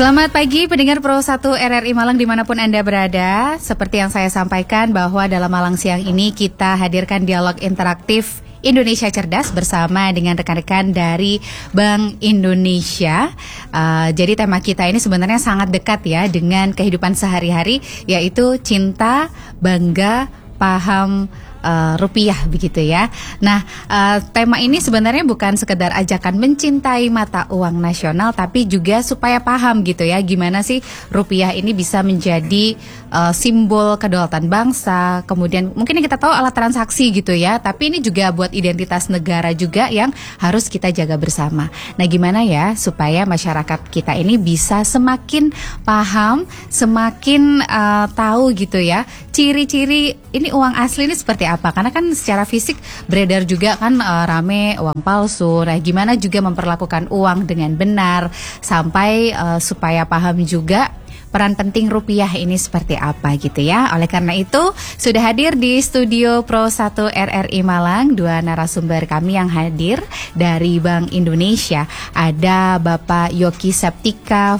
Selamat pagi pendengar Pro 1 RRI Malang dimanapun Anda berada. Seperti yang saya sampaikan bahwa dalam Malang Siang ini kita hadirkan dialog interaktif Indonesia Cerdas bersama dengan rekan-rekan dari Bank Indonesia. Jadi tema kita ini sebenarnya sangat dekat ya dengan kehidupan sehari-hari, yaitu cinta, bangga, paham rupiah begitu ya. Nah, tema ini sebenarnya bukan sekedar ajakan mencintai mata uang nasional, tapi juga supaya paham gitu ya, gimana sih rupiah ini bisa menjadi simbol kedaulatan bangsa. Kemudian mungkin yang kita tahu alat transaksi gitu ya, tapi ini juga buat identitas negara juga yang harus kita jaga bersama. Nah, gimana ya supaya masyarakat kita ini bisa semakin paham, semakin tahu gitu ya, ciri-ciri ini uang asli ini seperti apa? Karena kan secara fisik beredar juga kan rame uang palsu. Nah, gimana juga memperlakukan uang dengan benar sampai supaya paham juga peran penting rupiah ini seperti apa gitu ya. Oleh karena itu sudah hadir di studio Pro 1 RRI Malang dua narasumber kami yang hadir dari Bank Indonesia. Ada Bapak Yoki Septika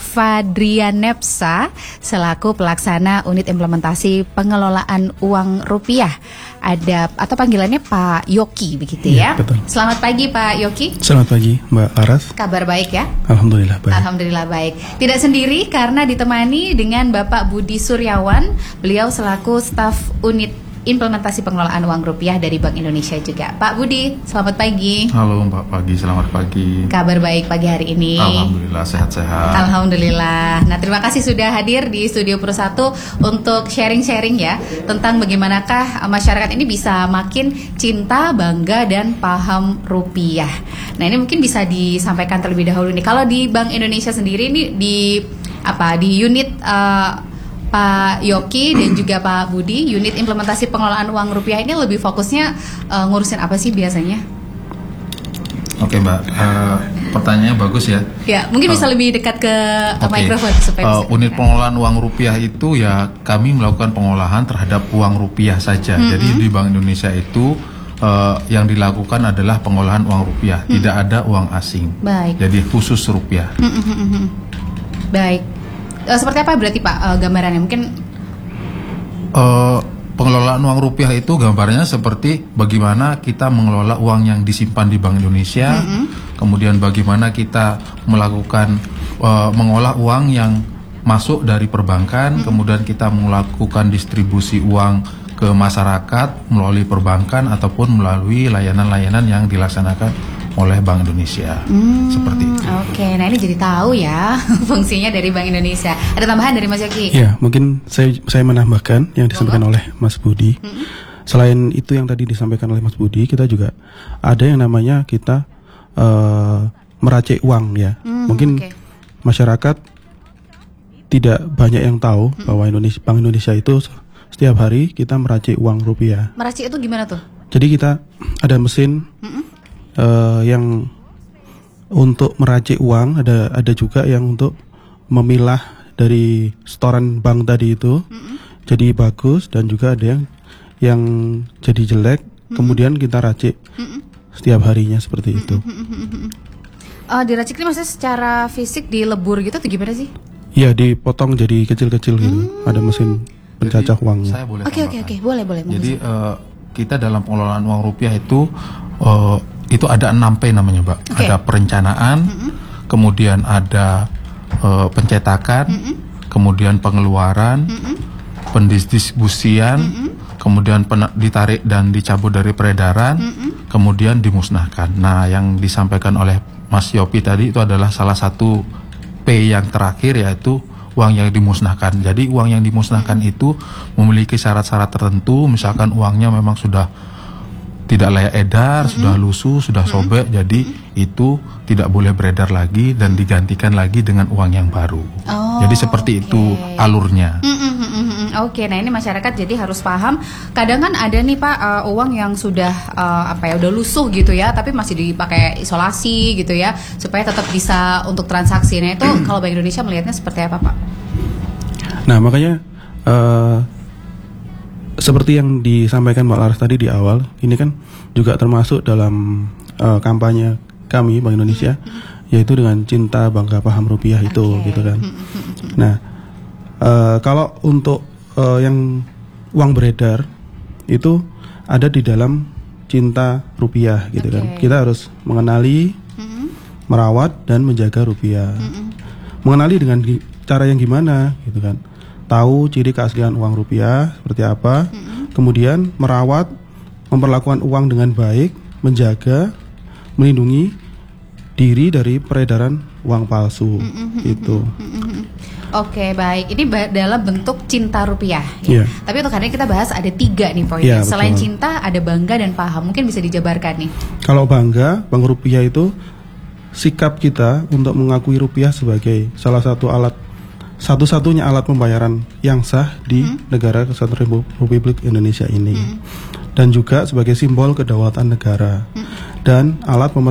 Fadrianepsa selaku pelaksana unit implementasi pengelolaan uang rupiah. Ada atau panggilannya Pak Yoki begitu ya. Betul. Selamat pagi Pak Yoki. Selamat pagi Mbak Laras. Kabar baik ya? Alhamdulillah baik. Alhamdulillah baik. Tidak sendiri karena ditemani dengan Bapak Budi Suryawan. Beliau selaku staf unit implementasi pengelolaan uang rupiah dari Bank Indonesia juga. Pak Budi, selamat pagi. Halo Mbak Pagi, selamat pagi. Kabar baik pagi hari ini. Alhamdulillah sehat-sehat. Alhamdulillah. Nah, terima kasih sudah hadir di Studio Pro 1 untuk sharing-sharing ya tentang bagaimanakah masyarakat ini bisa makin cinta, bangga dan paham rupiah. Nah, ini mungkin bisa disampaikan terlebih dahulu nih. Kalau di Bank Indonesia sendiri ini di unit Pak Yoki dan juga Pak Budi, unit implementasi pengelolaan uang rupiah ini lebih fokusnya ngurusin apa sih biasanya? Oke Mbak, pertanyaannya bagus ya. Ya, mungkin bisa lebih dekat ke mikrofon supaya bisa. Unit pengelolaan uang rupiah itu ya kami melakukan pengolahan terhadap uang rupiah saja. Jadi di Bank Indonesia itu yang dilakukan adalah pengolahan uang rupiah, tidak ada uang asing. Baik. Jadi khusus rupiah. Baik. Seperti apa berarti Pak gambarannya? Mungkin pengelolaan uang rupiah itu gambarnya seperti bagaimana kita mengelola uang yang disimpan di Bank Indonesia, kemudian bagaimana kita melakukan mengolah uang yang masuk dari perbankan, kemudian kita melakukan distribusi uang ke masyarakat melalui perbankan ataupun melalui layanan-layanan yang dilaksanakan oleh Bank Indonesia. Seperti itu. Oke, nah ini jadi tahu ya fungsinya dari Bank Indonesia. Ada tambahan dari Mas Yoki? Ya, mungkin saya menambahkan yang disampaikan oleh Mas Budi. Selain itu yang tadi disampaikan oleh Mas Budi, kita juga ada yang namanya kita meracik uang ya. Mungkin masyarakat tidak banyak yang tahu bahwa Bank Indonesia itu setiap hari kita meracik uang rupiah. Meracik itu gimana tuh? Jadi kita ada mesin yang untuk meracik uang, ada juga yang untuk memilah dari setoran bank tadi itu jadi bagus, dan juga ada yang jadi jelek, kemudian kita racik setiap harinya seperti itu. Diracik ini maksudnya secara fisik dilebur gitu atau gimana sih? Iya, dipotong jadi kecil-kecil gitu. Ada mesin pencacah uangnya. Saya boleh Oke, boleh. Jadi kita dalam pengelolaan uang rupiah itu ada 6P namanya Mbak. Ada perencanaan, kemudian ada pencetakan, kemudian pengeluaran, pendistribusian, kemudian ditarik dan dicabut dari peredaran, kemudian dimusnahkan. Nah, yang disampaikan oleh Mas Yopi tadi itu adalah salah satu P yang terakhir, yaitu uang yang dimusnahkan. Jadi uang yang dimusnahkan itu memiliki syarat-syarat tertentu. Misalkan uangnya memang sudah tidak layak edar, sudah lusuh, sudah sobek, jadi itu tidak boleh beredar lagi dan digantikan lagi dengan uang yang baru. Jadi seperti itu alurnya. Oke, nah ini masyarakat jadi harus paham. Kadang kan ada nih Pak uang yang sudah udah lusuh gitu ya, tapi masih dipakai isolasi gitu ya, supaya tetap bisa untuk transaksi. Nah itu kalau Bank Indonesia melihatnya seperti apa Pak? Nah makanya seperti yang disampaikan Mbak Laras tadi di awal, ini kan juga termasuk dalam kampanye kami Bank Indonesia yaitu dengan cinta bangga paham rupiah itu, gitu kan. Nah, kalau untuk yang uang beredar itu ada di dalam cinta rupiah, gitu kan. Kita harus mengenali, merawat dan menjaga rupiah. Mengenali dengan cara yang gimana, gitu kan. Tahu ciri keaslian uang rupiah seperti apa, kemudian merawat, memperlakukan uang dengan baik, menjaga, melindungi diri dari peredaran uang palsu itu. Oke, baik. Ini dalam bentuk cinta rupiah. Ya. Tapi untuk hari ini kita bahas ada 3 nih poinnya. Selain cinta, ada bangga dan paham. Mungkin bisa dijabarkan nih. Kalau bangga rupiah itu sikap kita untuk mengakui rupiah sebagai salah satu alat, satu-satunya alat pembayaran yang sah di negara Kesatuan Republik Indonesia ini. Dan juga sebagai simbol kedaulatan negara dan alat